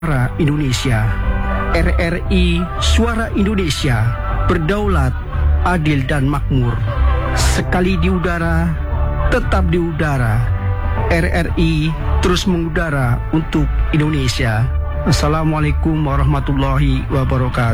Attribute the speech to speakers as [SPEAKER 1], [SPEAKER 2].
[SPEAKER 1] Suara Indonesia. RRI Suara Indonesia, berdaulat, adil dan makmur. Sekali di udara, tetap di udara. RRI terus mengudara untuk Indonesia. Assalamualaikum warahmatullahi wabarakatuh.